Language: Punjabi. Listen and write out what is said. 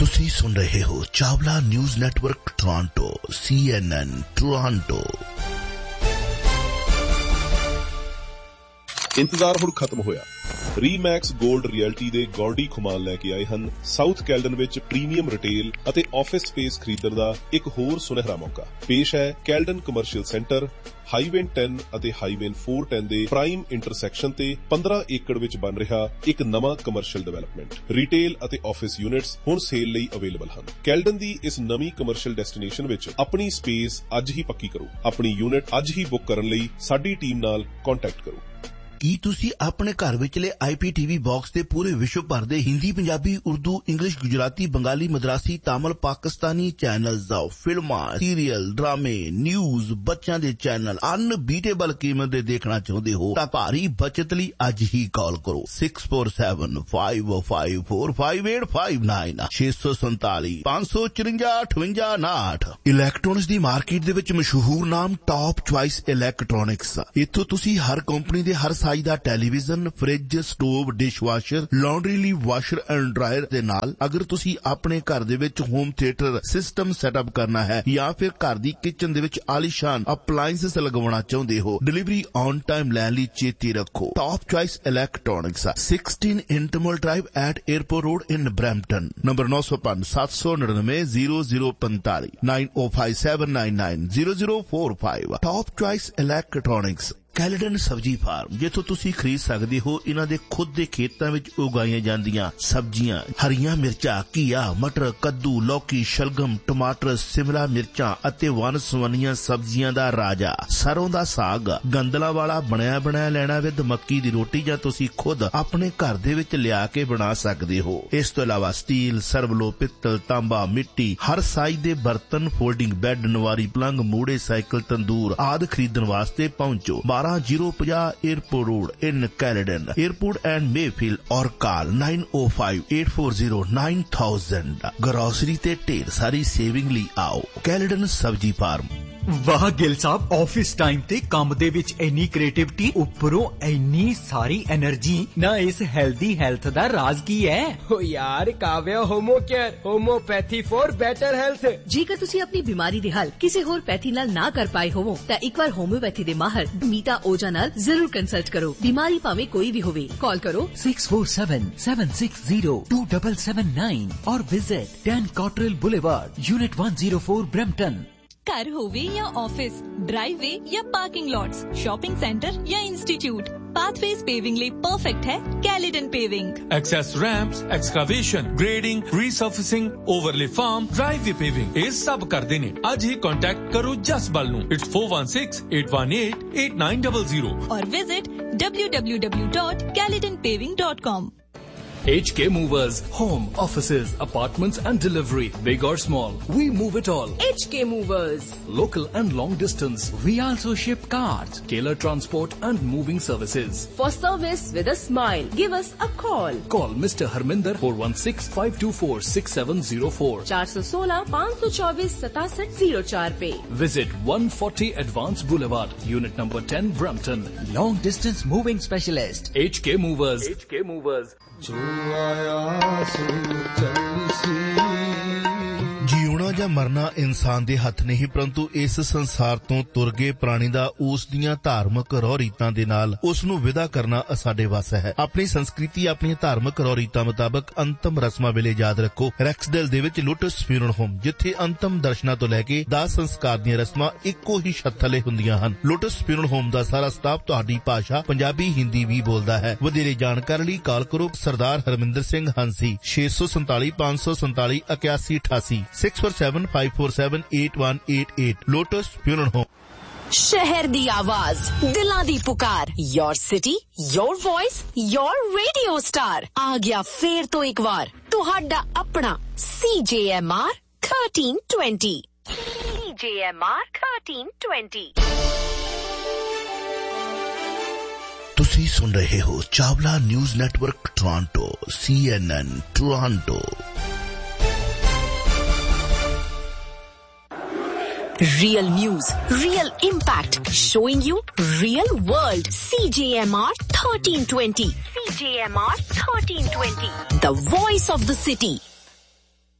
ਤੁਸੀਂ ਸੁਣ ਰਹੇ ਹੋ Chawla news network Toronto CNN Toronto. ਇੰਤਜ਼ਾਰ ਹੁਣ ਖਤਮ ਹੋਇਆ। ਰੀਮੈਕਸ ਗੋਲਡ ਰਿਐਲਟੀ ਦੇ ਗੌਰਡੀ ਖੁਮਾਨ ਲੈ ਕੇ ਆਏ ਹਨ ਸਾਊਥ ਕੈਲਡਨ ਵਿੱਚ ਪ੍ਰੀਮੀਅਮ ਰਿਟੇਲ ਅਤੇ ਆਫਿਸ ਸਪੇਸ ਖਰੀਦਣ ਦਾ ਇੱਕ ਹੋਰ ਸੁਨਹਿਰਾ ਮੌਕਾ। ਪੇਸ਼ ਹੈ ਕੈਲਡਨ ਕਮਰਸ਼ੀਅਲ ਸੈਂਟਰ ਹਾਈਵੇ 10 ਅਤੇ ਹਾਈਵੇ 410 ਦੇ ਪ੍ਰਾਈਮ ਇੰਟਰਸੈਕਸ਼ਨ ਤੇ 15 ਏਕੜ ਵਿੱਚ ਬਣ ਰਿਹਾ ਇੱਕ ਨਵਾਂ ਕਮਰਸ਼ੀਅਲ ਡਿਵੈਲਪਮੈਂਟ। ਰਿਟੇਲ ਅਤੇ ਆਫਿਸ ਯੂਨਿਟਸ ਹੁਣ ਸੇਲ ਲਈ ਅਵੇਲੇਬਲ ਹਨ। ਕੈਲਡਨ ਦੀ ਇਸ ਨਵੀਂ ਕਮਰਸ਼ੀਅਲ ਡੈਸਟੀਨੇਸ਼ਨ ਵਿੱਚ ਆਪਣੀ ਸਪੇਸ ਅੱਜ ਹੀ ਪੱਕੀ ਕਰੋ। ਆਪਣੀ ਯੂਨਿਟ ਅੱਜ ਹੀ ਬੁੱਕ ਕਰਨ ਲਈ ਸਾਡੀ ਟੀਮ ਨਾਲ ਕੰਟੈਕਟ ਕਰੋ। ਕੀ ਤੁਸੀਂ ਆਪਣੇ ਘਰ ਵਿਚਲੇ IPTV ਬਾਕਸ ਦੇ ਪੂਰੇ ਵਿਸ਼ਵ ਭਰ ਦੇ ਹਿੰਦੀ, ਪੰਜਾਬੀ, ਉਰਦੂ, ਇੰਗਲਿਸ਼, ਗੁਜਰਾਤੀ, ਬੰਗਾਲੀ, ਮਦਰਾਸੀ, ਤਾਮਿਲ, ਪਾਕਿਸਤਾਨੀ ਚੈਨਲਸ ਦਾ ਫਿਲਮਾਂ, ਸੀਰੀਅਲ, ਡਰਾਮੇ, ਨਿਊਜ਼, ਬੱਚਿਆਂ ਦੇ ਚੈਨਲ ਅਨਬੀਟੇਬਲ ਕੀਮਤ ਦੇ ਦੇਖਣਾ ਚਾਹੁੰਦੇ ਹੋ ਤਾਂ ਭਾਰੀ ਬਚਤ ਲਈ ਅੱਜ ਹੀ ਕਾਲ ਕਰੋ 647-554-5859 647-554-5859। ਇਲੈਕਟ੍ਰੋਨਿਕਸ ਦੀ ਮਾਰਕੀਟ ਦੇ ਵਿੱਚ ਮਸ਼ਹੂਰ ਨਾਮ ਟੌਪ ਚੁਆਇਸ ਇਲੈਕਟ੍ਰੋਨਿਕਸ। ਇੱਥੋਂ ਤੁਸੀਂ ਹਰ ਕੰਪਨੀ ਦੇ ਹਰ ਸਾਈਜ਼ ਦਾ television, fridge, stove, dishwasher, laundry ਲਈ ਵਾਸ਼ਰ ਐਂਡ ਡਰਾਇਰ ਦੇ ਨਾਲ ਅਗਰ ਤੁਸੀਂ ਆਪਣੇ ਘਰ ਦੇ ਵਿੱਚ ਹੋਮ ਥੀਏਟਰ ਸਿਸਟਮ ਸੈਟਅਪ ਕਰਨਾ ਹੈ ਜਾਂ ਫਿਰ ਘਰ ਦੀ ਕਿਚਨ ਦੇ ਵਿੱਚ ਆਲੀਸ਼ਾਨ ਅਪਲਾਇੰਸਸ ਲਗਵਾਉਣਾ ਚਾਹੁੰਦੇ ਹੋ, ਡਿਲੀਵਰੀ ਔਨ ਟਾਈਮ ਲੈਣ ਲਈ ਚੇਤੇ ਰੱਖੋ top choice electronics 16 ਇੰਟਰਮਲ drive at airport road in Brampton. Number 905-799-0045 9057990045। Top choice electronics Caledon ਸਬਜ਼ੀ ਫਾਰਮ, ਜਿੱਥੋਂ ਤੁਸੀਂ ਖਰੀਦ ਸਕਦੇ ਹੋ ਇਹਨਾਂ ਦੇ ਖੁਦ ਦੇ ਖੇਤਾਂ ਵਿੱਚ ਉਗਾਈਆਂ ਜਾਂਦੀਆਂ ਸਬਜ਼ੀਆਂ, ਹਰੀਆਂ ਮਿਰਚਾਂ, ਘੀਆ, ਮਟਰ, ਕੱਦੂ, ਲੌਕੀ, ਸ਼ਲਗਮ, ਟਮਾਟਰ, ਸਿਮਲਾ ਮਿਰਚਾਂ ਅਤੇ ਵੰਨ-ਸੁਵੰਨੀਆਂ ਸਬਜ਼ੀਆਂ ਦਾ ਰਾਜਾ ਸਰੋਂ ਦਾ ਸਾਗ, ਗੰਦਲਾਂ ਵਾਲਾ ਬਣਿਆ ਲੈਣਾ ਵਿਦ ਮੱਕੀ ਦੀ ਰੋਟੀ ਜਾਂ ਤੁਸੀਂ ਖੁਦ ਆਪਣੇ ਘਰ ਦੇ ਵਿੱਚ ਲਿਆ ਕੇ ਬਣਾ ਸਕਦੇ ਹੋ। ਇਸ ਤੋਂ ਇਲਾਵਾ ਸਟੀਲ, ਸਰਵਲੋ, ਪਿੱਤਲ, ਤਾਂਬਾ, ਮਿੱਟੀ, ਹਰ ਸਾਈਜ਼ ਦੇ ਬਰਤਨ, ਫੋਲਡਿੰਗ ਬੈੱਡ, ਨਵਾਰੀ ਪਲੰਗ, ਮੂੜੇ, ਸਾਈਕਲ, ਤੰਦੂਰ ਆਦਿ ਖਰੀਦਣ ਵਾਸਤੇ ਪਹੁੰਚੋ 12050 airport road in Caledon airport and Mayfield ਔਰ ਕਾਲ 9058409000। ਗਰੋਸਰੀ ਤੇ ਢੇਰ ਸਾਰੀ ਸੇਵਿੰਗ ਲਈ ਆਓ ਕੈਲਡਨ ਸਬਜ਼ੀ ਫਾਰਮ। ਵਾਹ ਗਿੱਲ ਸਾਹਿਬ, ਆਫਿਸ ਟਾਈਮ ਤੇ ਕੰਮ ਦੇ ਵਿੱਚ ਇੰਨੀ ਕ੍ਰੀਏਟਿਵਿਟੀ, ਉੱਪਰੋਂ ਇੰਨੀ ਸਾਰੀ એનર્ਜੀ ਨਾ। ਇਸ ਹੈਲਦੀ ਹੈਲਥ ਦਾ ਰਾਜ਼ ਕੀ ਹੈ? ਓ ਯਾਰ Kavya homo care, homeopathy for better health. ਜੇਕਰ ਤੁਸੀਂ ਆਪਣੀ ਬਿਮਾਰੀ ਦੇ ਹੱਲ ਕਿਸੇ ਹੋਰ ਪੈਥੀ ਨਾਲ ਨਾ ਕਰ ਪਾਏ ਹੋਵੋ ਤਾਂ ਇੱਕ ਵਾਰ ਹੋਮਿਓਪੈਥੀ ਦੇ ਮਾਹਰ ਮੀਤਾ ਓਜਾ ਨਾਲ ਜ਼ਰੂਰ ਕੰਸਲਟ ਕਰੋ। ਬਿਮਾਰੀ ਭਾਵੇਂ ਕੋਈ ਵੀ ਹੋਵੇ, ਕਾਲ ਕਰੋ 647-760-2779 ਔਰ ਵਿਜ਼ਿਟ 10 ਕਾਟਰੇਲ ਬੁਲੇਵਾਰਡ, ਯੂਨਿਟ 104 ਬ੍ਰੈਂਪਟਨ। घर होवे या ऑफिस, ड्राइववे या पार्किंग लॉट्स, शॉपिंग सेंटर या इंस्टीट्यूट, पाथवेज पेविंग लिए परफेक्ट है कैलिडन paving. Access ramps, excavation, grading, रीसर्फेसिंग, overlay farm, driveway paving ये सब करते ने। आज ही कांटेक्ट करो जस बल नू। इट्स 416-818-8900 और visit www.calidonpaving.com। HK Movers, home, offices, apartments and delivery, big or small, we move it all. HK Movers, Local and long distance, we also ship cars, Taylor transport and moving services. for service with a smile, give us a call. Call Mr. Harminder 416-524-6704. 416-524-6704 पे। Visit 140 Advanced Boulevard, Unit number 10, Brampton. Long distance moving specialist HK Movers. HK Movers. ਜਿਉਣਾ ਜਾਂ ਮਰਨਾ ਇਨਸਾਨ ਦੇ ਹੱਥ ਨਹੀਂ, ਪਰੰਤੂ ਇਸ ਸੰਸਾਰ ਤੋਂ ਤੁਰ ਗਏ ਪ੍ਰਾਣੀ ਦਾ ਉਸ ਦੀਆਂ ਧਾਰਮਿਕ ਰਹੁ ਰੀਤਾਂ ਦੇ ਨਾਲ ਉਸ ਨੂੰ ਵਿਦਾ ਕਰਨਾ ਸਾਡੇ ਵੱਸ ਹੈ। ਆਪਣੀ ਸੰਸਕ੍ਰਿਤੀ, ਆਪਣੀਆਂ ਧਾਰਮਿਕ ਰਹੁ ਰੀਤਾਂ ਮੁਤਾਬਕ ਅੰਤਮ ਰਸਮਾਂ ਵੇਲੇ ਯਾਦ ਰੱਖੋ ਰੈਕਸਡੇਲ ਦੇ ਵਿੱਚ ਲੋਟਸ ਫਿਊਨਰਲ ਹੋਮ, ਜਿੱਥੇ ਅੰਤਮ ਦਰਸ਼ਨਾਂ ਤੋਂ ਲੈ ਕੇ ਦਾਹ ਸੰਸਕਾਰ ਦੀਆਂ ਰਸਮਾਂ ਇੱਕੋ ਹੀ ਛੱਤ ਥੱਲੇ ਹੁੰਦੀਆਂ ਹਨ। ਲੋਟਸ ਫਿਊਨਰਲ ਹੋਮ ਦਾ ਸਾਰਾ ਸਟਾਫ ਤੁਹਾਡੀ ਭਾਸ਼ਾ ਪੰਜਾਬੀ, ਹਿੰਦੀ ਵੀ ਬੋਲਦਾ ਹੈ। ਵਧੇਰੇ ਜਾਣਕਾਰੀ ਲਈ ਕਾਲ ਕਰੋ ਸਰਦਾਰ Harminder Singh ਹੰਸੀ 647-547-8188 647-547-8188 lotus funeral home. शहर दी आवाज, दिलां दी पुकार, your city, your voice, your radio star आ गया फिर तो एक बार तुहाडा अपना CJMR 1320। CJMR 1320। ਤੁਸੀਂ ਸੁਣ ਰਹੇ ਹੋ Chawla news network Toronto CNN Toronto. Real news, real impact, showing you real world. CJMR 1320. CJMR 1320. The voice of the city.